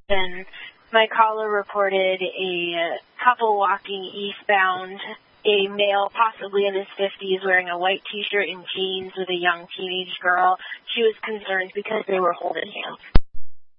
And my caller reported a couple walking eastbound, a male possibly in his 50s wearing a white T-shirt and jeans with a young teenage girl. She was concerned because they were holding hands.